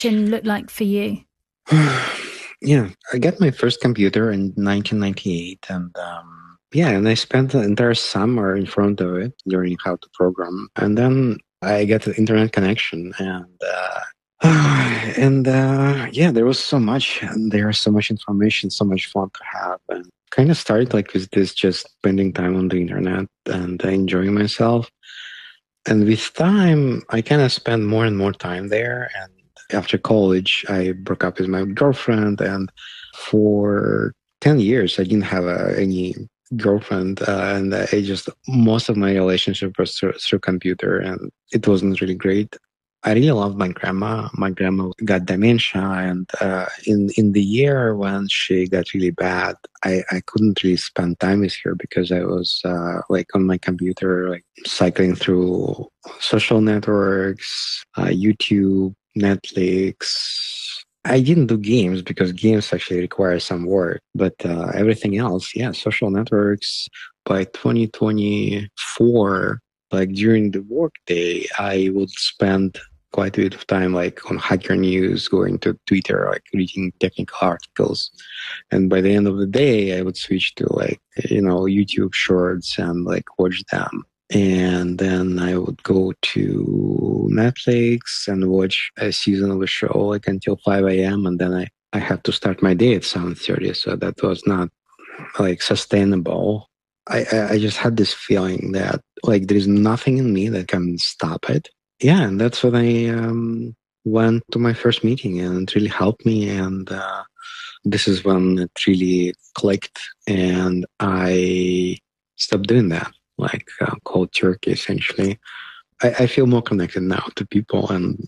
look like for you? Yeah, I got my first computer in 1998, and yeah, and I spent the entire summer in front of it learning how to program, and then I got an internet connection, yeah, there was so much, and there's so much information, so much fun to have, and kind of started like with this, just spending time on the internet and enjoying myself. And with time, I kind of spent more and more time there. And after college, I broke up with my girlfriend. And for 10 years, I didn't have any girlfriend. And I just, most of my relationship was through computer, and it wasn't really great. I really loved my grandma. My grandma got dementia, and in the year when she got really bad, I couldn't really spend time with her because I was like on my computer, like cycling through social networks, YouTube, Netflix. I didn't do games because games actually require some work, but everything else, yeah, social networks. By 2024, like during the workday, I would spend quite a bit of time like on Hacker News, going to Twitter, like reading technical articles. And by the end of the day, I would switch to like, YouTube shorts and like watch them. And then I would go to Netflix and watch a season of a show like until 5 a.m. And then I had to start my day at 7:30. So that was not like sustainable. I just had this feeling that like there is nothing in me that can stop it. Yeah, and that's when I went to my first meeting, and it really helped me. And this is when it really clicked, and I stopped doing that, like cold turkey, essentially. I feel more connected now to people, and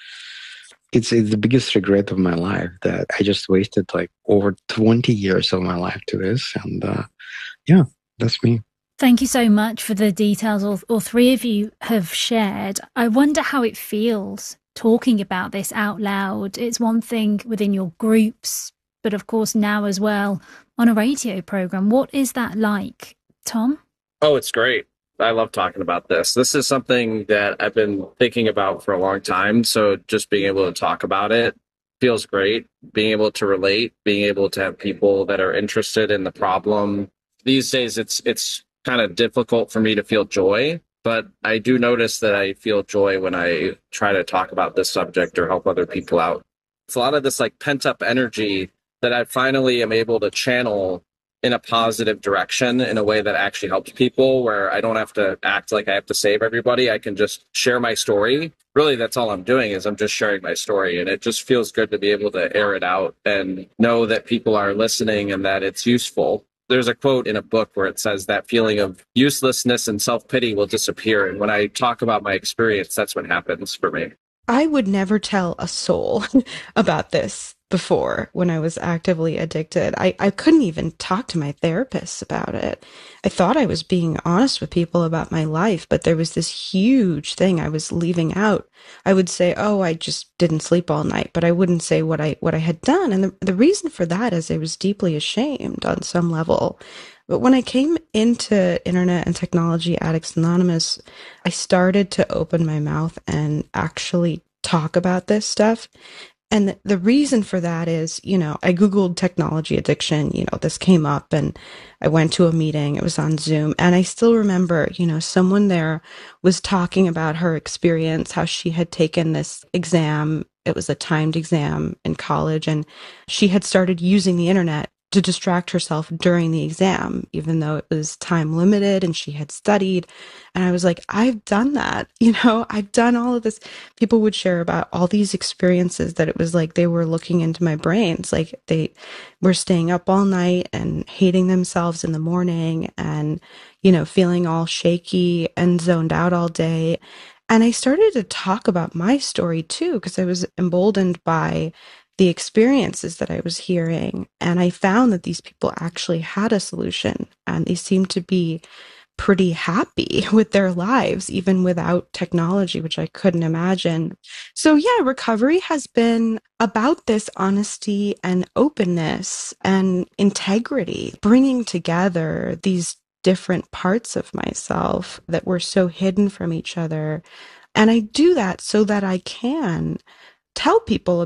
it's the biggest regret of my life that I just wasted like over 20 years of my life to this. And yeah, that's me. Thank you so much for the details all three of you have shared. I wonder how it feels talking about this out loud. It's one thing within your groups, but of course now as well on a radio program. What is that like, Tom? Oh, it's great. I love talking about this. This is something that I've been thinking about for a long time. So just being able to talk about it feels great. Being able to relate, being able to have people that are interested in the problem. These days, it's kind of difficult for me to feel joy, but I do notice that I feel joy when I try to talk about this subject or help other people out. It's a lot of this like pent up energy that I finally am able to channel in a positive direction in a way that actually helps people, where I don't have to act like I have to save everybody. I can just share my story. Really, that's all I'm doing, is I'm just sharing my story. And it just feels good to be able to air it out and know that people are listening and that it's useful. There's a quote in a book where it says that feeling of uselessness and self-pity will disappear. And when I talk about my experience, that's what happens for me. I would never tell a soul about this before when I was actively addicted. I couldn't even talk to my therapist about it. I thought I was being honest with people about my life, but there was this huge thing I was leaving out. I would say, oh, I just didn't sleep all night, but I wouldn't say what I had done. And the reason for that is I was deeply ashamed on some level. But when I came into Internet and Technology Addicts Anonymous, I started to open my mouth and actually talk about this stuff. And the reason for that is, I Googled technology addiction, this came up, and I went to a meeting. It was on Zoom. And I still remember, someone there was talking about her experience, how she had taken this exam. It was a timed exam in college, and she had started using the internet to distract herself during the exam, even though it was time limited and she had studied. And I was like, I've done that. I've done all of this. People would share about all these experiences that it was like they were looking into my brains. Like they were staying up all night and hating themselves in the morning and, feeling all shaky and zoned out all day. And I started to talk about my story too, because I was emboldened by the experiences that I was hearing. And I found that these people actually had a solution, and they seemed to be pretty happy with their lives, even without technology, which I couldn't imagine. So yeah, recovery has been about this honesty and openness and integrity, bringing together these different parts of myself that were so hidden from each other. And I do that so that I can tell people